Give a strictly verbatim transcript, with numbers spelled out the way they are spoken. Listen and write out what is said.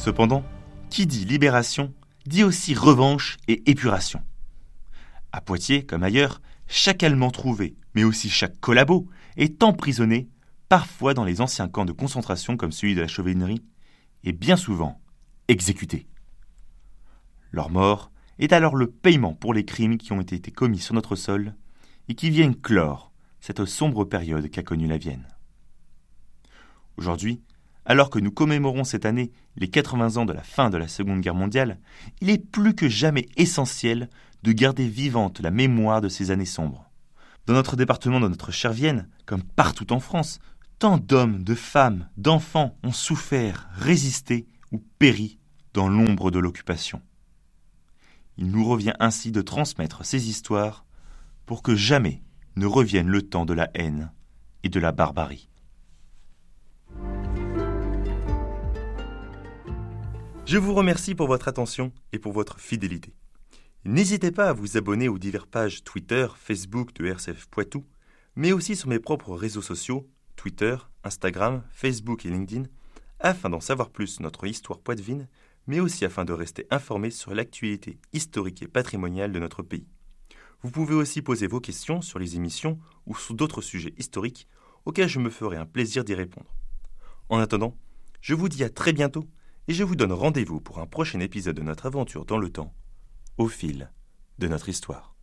Cependant, qui dit libération, dit aussi revanche et épuration. À Poitiers, comme ailleurs, chaque Allemand trouvé, mais aussi chaque collabo, est emprisonné, parfois dans les anciens camps de concentration comme celui de la Chauvennerie, et bien souvent exécuté. Leur mort est alors le paiement pour les crimes qui ont été commis sur notre sol et qui viennent clore cette sombre période qu'a connue la Vienne. Aujourd'hui, alors que nous commémorons cette année les quatre-vingts ans de la fin de la Seconde Guerre mondiale, il est plus que jamais essentiel de garder vivante la mémoire de ces années sombres. Dans notre département, dans notre chère Vienne, comme partout en France, tant d'hommes, de femmes, d'enfants ont souffert, résisté ou péri dans l'ombre de l'occupation. Il nous revient ainsi de transmettre ces histoires pour que jamais ne revienne le temps de la haine et de la barbarie. Je vous remercie pour votre attention et pour votre fidélité. N'hésitez pas à vous abonner aux diverses pages Twitter, Facebook de R C F Poitou, mais aussi sur mes propres réseaux sociaux, Twitter, Instagram, Facebook et LinkedIn, afin d'en savoir plus sur notre histoire poitevine, mais aussi afin de rester informé sur l'actualité historique et patrimoniale de notre pays. Vous pouvez aussi poser vos questions sur les émissions ou sur d'autres sujets historiques auxquels je me ferai un plaisir d'y répondre. En attendant, je vous dis à très bientôt et je vous donne rendez-vous pour un prochain épisode de notre aventure dans le temps, au fil de notre histoire.